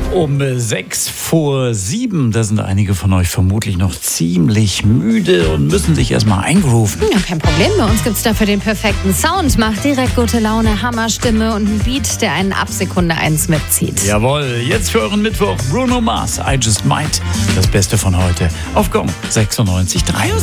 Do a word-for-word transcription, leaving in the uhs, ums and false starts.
Um sechs vor sieben, da sind einige von euch vermutlich noch ziemlich müde und müssen sich erstmal eingrooven. Ja, kein Problem, bei uns gibt's dafür den perfekten Sound. Macht direkt gute Laune, Hammerstimme und ein Beat, der einen ab Sekunde eins mitzieht. Jawohl, jetzt für euren Mittwoch Bruno Mars, I Just Might. Das Beste von heute auf Gong sechsundneunzig Komma drei.